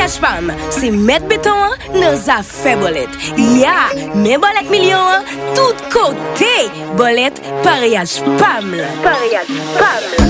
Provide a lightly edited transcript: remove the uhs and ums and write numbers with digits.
Pariage Pam, c'est mettre béton dans affaire bolette. Ya, mais bolette million, tout côté. Bolette, Pariage Pam. Pariage Pam.